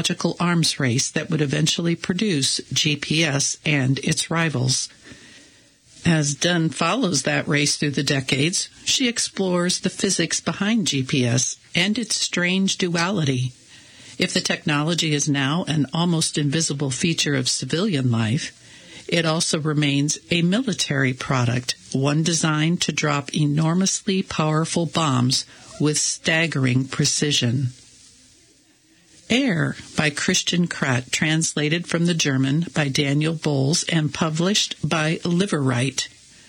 technological arms race that would eventually produce GPS and its rivals. As Dunn follows that race through the decades, she explores the physics behind GPS and its strange duality. If the technology is now an almost invisible feature of civilian life, it also remains a military product, one designed to drop enormously powerful bombs with staggering precision. Air by Christian Kratt, translated from the German by Daniel Bowles and published by Liveright.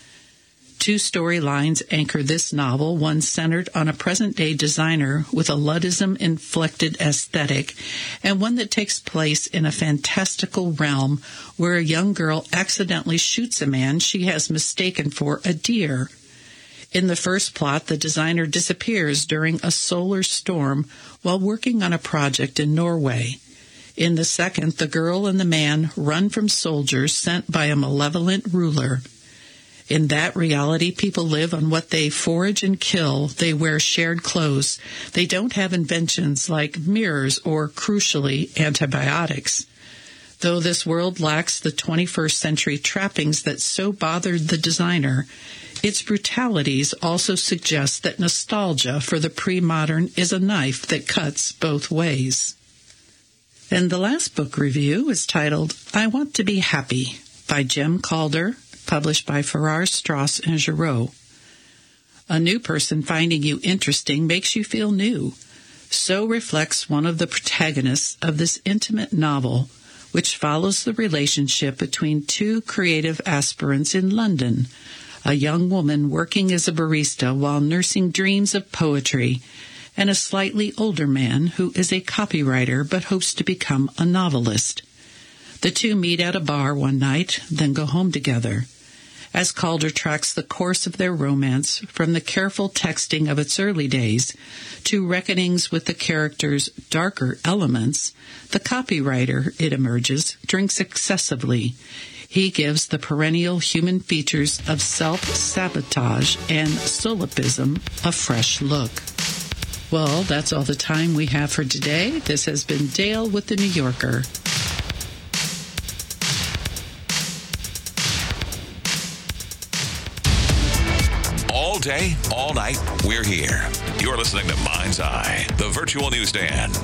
Two storylines anchor this novel, one centered on a present-day designer with a Luddism-inflected aesthetic, and one that takes place in a fantastical realm where a young girl accidentally shoots a man she has mistaken for a deer. In the first plot, the designer disappears during a solar storm while working on a project in Norway. In the second, the girl and the man run from soldiers sent by a malevolent ruler. In that reality, people live on what they forage and kill. They wear shared clothes. They don't have inventions like mirrors or, crucially, antibiotics. Though this world lacks the 21st century trappings that so bothered the designer, its brutalities also suggest that nostalgia for the pre-modern is a knife that cuts both ways. And the last book review is titled I Want to Be Happy by Jem Calder, published by Farrar, Straus and Giroux. A new person finding you interesting makes you feel new. So reflects one of the protagonists of this intimate novel, which follows the relationship between two creative aspirants in London, a young woman working as a barista while nursing dreams of poetry, and a slightly older man who is a copywriter but hopes to become a novelist. The two meet at a bar one night, then go home together. As Calder tracks the course of their romance from the careful texting of its early days to reckonings with the character's darker elements, the copywriter, it emerges, drinks excessively. He gives the perennial human features of self-sabotage and solipsism a fresh look. Well, that's all the time we have for today. This has been Dale with The New Yorker. All day, all night, we're here. You're listening to Mind's Eye, the virtual newsstand.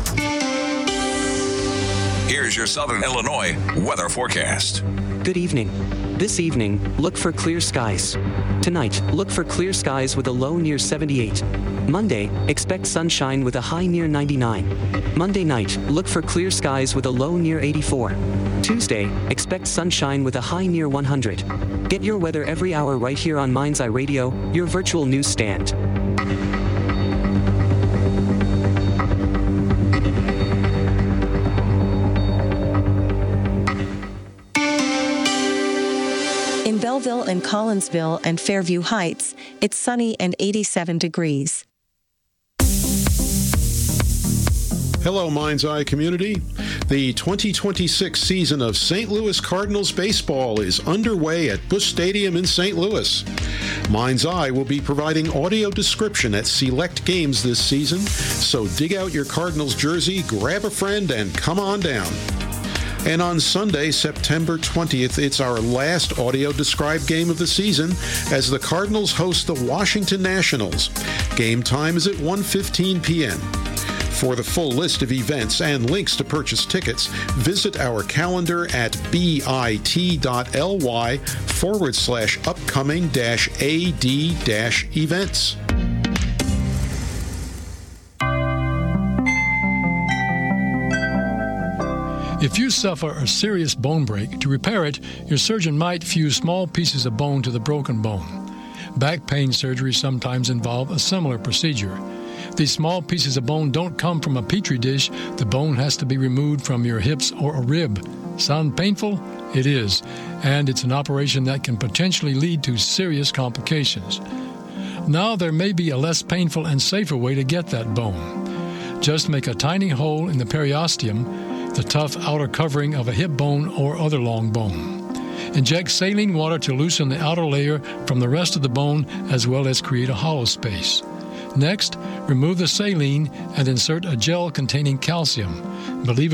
Here's your Southern Illinois weather forecast. Good evening. This evening, look for clear skies. Tonight, look for clear skies with a low near 78. Monday, expect sunshine with a high near 99. Monday night, look for clear skies with a low near 84. Tuesday, expect sunshine with a high near 100. Get your weather every hour right here on Mind's Eye Radio, your virtual newsstand. In Belleville and Collinsville and Fairview Heights, it's sunny and 87 degrees. Hello, Mind's Eye community. The 2026 season of St. Louis Cardinals baseball is underway at Busch Stadium in St. Louis. Mind's Eye will be providing audio description at select games this season, so dig out your Cardinals jersey, grab a friend, and come on down. And on Sunday, September 20th, it's our last audio-described game of the season as the Cardinals host the Washington Nationals. Game time is at 1:15 p.m. For the full list of events and links to purchase tickets, visit our calendar at bit.ly/upcoming-ad-events. If you suffer a serious bone break, to repair it, your surgeon might fuse small pieces of bone to the broken bone. Back pain surgeries sometimes involve a similar procedure. These small pieces of bone don't come from a petri dish. The bone has to be removed from your hips or a rib. Sound painful? It is, and it's an operation that can potentially lead to serious complications. Now there may be a less painful and safer way to get that bone. Just make a tiny hole in the periosteum, the tough outer covering of a hip bone or other long bone. Inject saline water to loosen the outer layer from the rest of the bone as well as create a hollow space. Next, remove the saline and insert a gel containing calcium. Believe